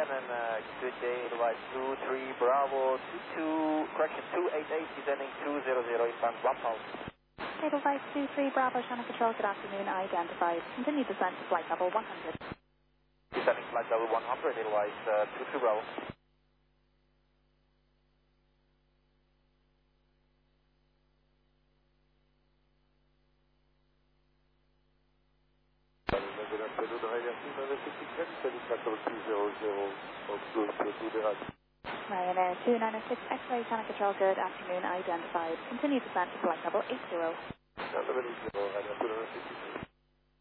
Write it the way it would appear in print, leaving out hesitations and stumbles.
and good day, Edelweiss 23 Bravo 22, correction 288, descending 200, inbound 1 pound. Edelweiss 23 Bravo, channel control, good afternoon, identified. Continue descent to flight level 100. Descending flight level 100, Edelweiss 23 Bravo. Good afternoon, Ryanair 296 descending flight level 200, on close to Duderat. Ryanair 296 X-ray, channel control, good afternoon, identified. Continue descent to flight level 80. Ryanair 296.